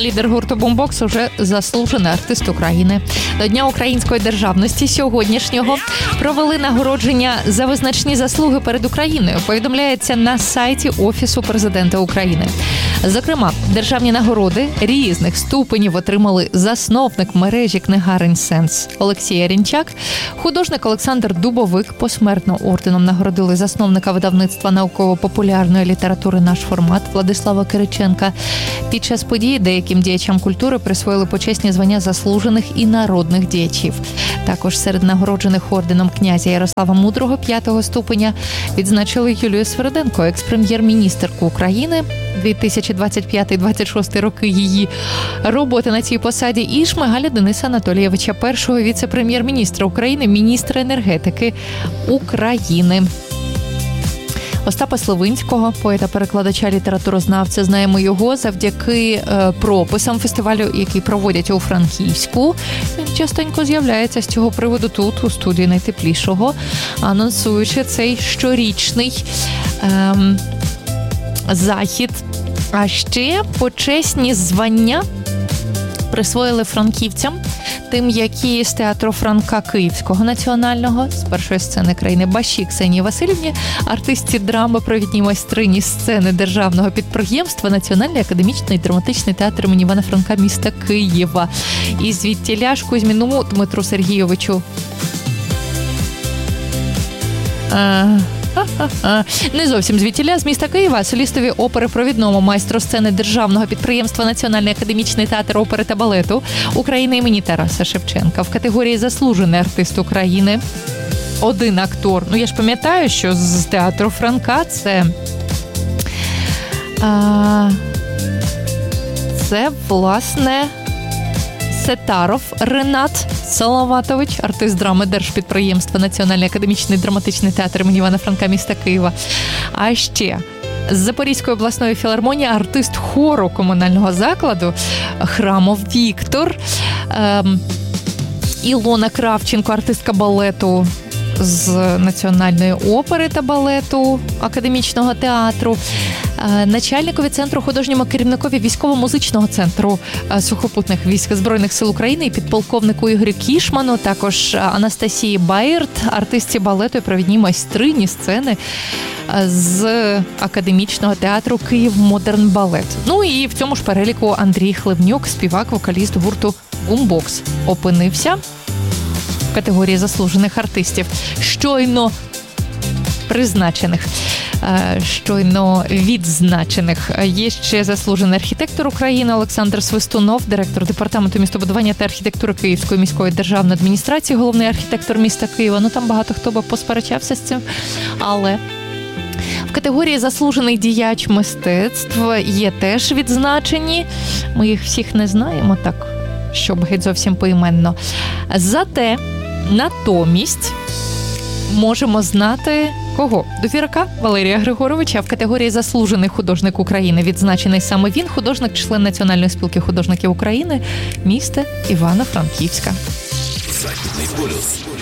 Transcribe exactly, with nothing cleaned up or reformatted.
Лідер гурту «Бумбокс» уже заслужений артист України. До Дня української державності сьогоднішнього провели нагородження за визначні заслуги перед Україною, повідомляється на сайті Офісу президента України. Зокрема, державні нагороди різних ступенів отримали засновник мережі книгарень «Сенс» Олексій Арінчак, художник Олександр Дубовик, посмертно орденом нагородили засновника видавництва науково-популярної літератури «Наш формат» Владислава Кириченка. Під час події деяким діячам культури присвоїли почесні звання заслужених і народних діячів. Також серед нагороджених орденом князя Ярослава Мудрого п'ятого ступеня відзначили Юлію Свериденко, екс-прем'єр-міністерку України, дві тисячі двадцять п'ятий - двадцять шостий роки її роботи на цій посаді, і Шмигаля Дениса Анатолійовича, першого віце-прем'єр-міністра України, міністра енергетики України. Остапа Сливинського, поета-перекладача, літературознавця, знаємо його завдяки е, прописам фестивалю, який проводять у Франківську. Він частенько з'являється з цього приводу тут, у студії найтеплішого, анонсуючи цей щорічний е, захід. А ще почесні звання присвоїли франківцям, тим, які з театру Франка Київського національного, з першої сцени країни Бащі Ксенії Васильівні, артистці драми, провідній майстрині сцени державного підприємства Національний академічний драматичний театр імені Івана Франка міста Києва. І звідтіля ж Кузьміному Дмитру Сергійовичу. А... Не зовсім звідтіля, з міста Києва, солістові опери провідному майстру сцени державного підприємства Національний академічний театр опери та балету України імені Тараса Шевченка. В категорії «Заслужений артист України» один актор. Ну, я ж пам'ятаю, що з театру Франка це... А, це, власне... Сетаров Ренат Салаватович, артист драми держпідприємства Національний академічний драматичний театр імені Івана Франка міста Києва. А ще з Запорізької обласної філармонії артист хору комунального закладу Храмов Віктор, ем, Ілона Кравченко, артистка балету з Національної опери та балету Академічного театру, начальникові центру, художньому керівникові військово-музичного центру сухопутних військ Збройних сил України і підполковнику Ігорю Кішману, також Анастасії Байерт, артистці балету і провідній майстрині сцени з Академічного театру Київ Модерн Балет. Ну і в цьому ж переліку Андрій Хливнюк, співак, вокаліст гурту «Бумбокс», опинився в категорії заслужених артистів. Щойно призначених. Щойно відзначених. Є ще заслужений архітектор України Олександр Свистунов, директор департаменту містобудування та архітектури Київської міської державної адміністрації, головний архітектор міста Києва. Ну, там багато хто би посперечався з цим, але... В категорії «Заслужений діяч мистецтв» є теж відзначені. Ми їх всіх не знаємо так, щоб геть зовсім поіменно. Зате, натомість, можемо знати... Кого? Довірака Валерія Григоровича. В категорії «Заслужений художник України» відзначений саме він, художник, член Національної спілки художників України міста Івано-Франківська. Західний полюс.